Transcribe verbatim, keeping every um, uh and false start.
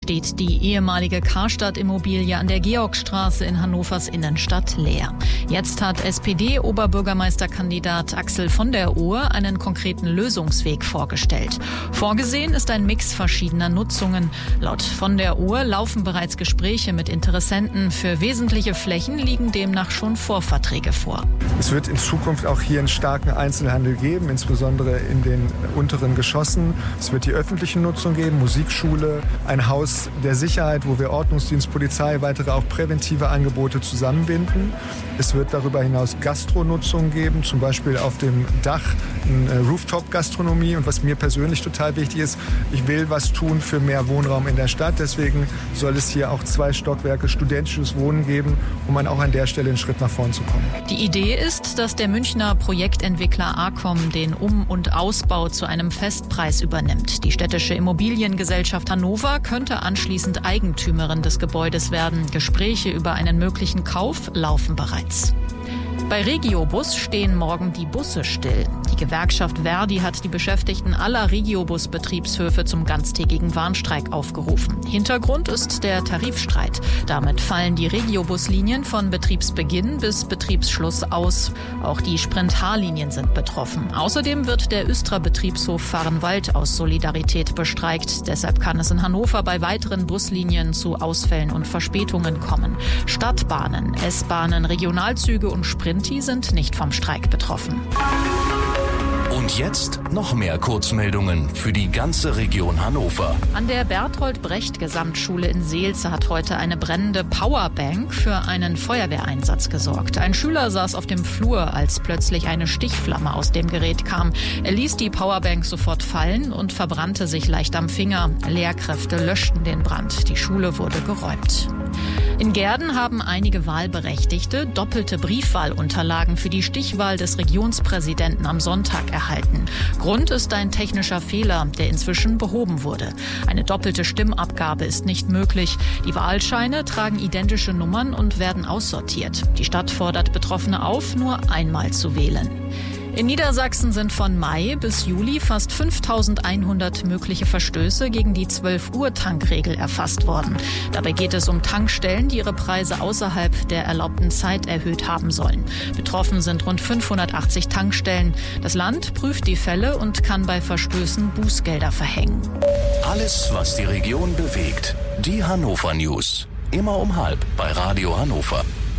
steht die ehemalige Karstadt-Immobilie an der Georgstraße in Hannovers Innenstadt leer. Jetzt hat S P D-Oberbürgermeisterkandidat Axel von der Ohe einen konkreten Lösungsweg vorgestellt. Vorgesehen ist ein Mix verschiedener Nutzungen. Laut von der Ohe laufen bereits Gespräche mit Interessenten. Für wesentliche Flächen liegen demnach schon Vorverträge vor. Es wird in Zukunft auch hier einen starken Einzelhandel geben, insbesondere in den unteren Geschossen. Es wird die öffentliche Nutzung geben, Musikschule, ein Haus der Sicherheit, wo wir Ordnungsdienst, Polizei, weitere auch präventive Angebote zusammenbinden. Es wird darüber hinaus Gastronutzung geben, zum Beispiel auf dem Dach eine Rooftop-Gastronomie. Und was mir persönlich total wichtig ist, ich will was tun für mehr Wohnraum in der Stadt. Deswegen soll es hier auch zwei Stockwerke studentisches Wohnen geben, um dann auch an der Stelle einen Schritt nach vorn zu kommen. Die Idee ist, dass der Münchner Projektentwickler Acom den Um- und Ausbau zu einem Festpreis übernimmt. Die städtische Immobiliengesellschaft Hannover könnte anschließend Eigentümerin des Gebäudes werden. Gespräche über einen möglichen Kauf laufen bereits. Bei Regiobus stehen morgen die Busse still. Die Gewerkschaft Verdi hat die Beschäftigten aller Regiobus-Betriebshöfe zum ganztägigen Warnstreik aufgerufen. Hintergrund ist der Tarifstreit. Damit fallen die Regiobus-Linien von Betriebsbeginn bis Betriebsschluss aus. Auch die Sprint-H-Linien sind betroffen. Außerdem wird der Östra-Betriebshof Vahrenwald aus Solidarität bestreikt. Deshalb kann es in Hannover bei weiteren Buslinien zu Ausfällen und Verspätungen kommen. Stadtbahnen, S-Bahnen, Regionalzüge und Sprinti sind nicht vom Streik betroffen. Und jetzt noch mehr Kurzmeldungen für die ganze Region Hannover. An der Bertolt-Brecht-Gesamtschule in Seelze hat heute eine brennende Powerbank für einen Feuerwehreinsatz gesorgt. Ein Schüler saß auf dem Flur, als plötzlich eine Stichflamme aus dem Gerät kam. Er ließ die Powerbank sofort fallen und verbrannte sich leicht am Finger. Lehrkräfte löschten den Brand. Die Schule wurde geräumt. In Gehrden haben einige Wahlberechtigte doppelte Briefwahlunterlagen für die Stichwahl des Regionspräsidenten am Sonntag erhalten. Grund ist ein technischer Fehler, der inzwischen behoben wurde. Eine doppelte Stimmabgabe ist nicht möglich. Die Wahlscheine tragen identische Nummern und werden aussortiert. Die Stadt fordert Betroffene auf, nur einmal zu wählen. In Niedersachsen sind von Mai bis Juli fast fünftausendeinhundert mögliche Verstöße gegen die zwölf-Uhr-Tankregel erfasst worden. Dabei geht es um Tankstellen, die ihre Preise außerhalb der erlaubten Zeit erhöht haben sollen. Betroffen sind rund fünfhundertachtzig Tankstellen. Das Land prüft die Fälle und kann bei Verstößen Bußgelder verhängen. Alles, was die Region bewegt. Die Hannover News. Immer um halb bei Radio Hannover.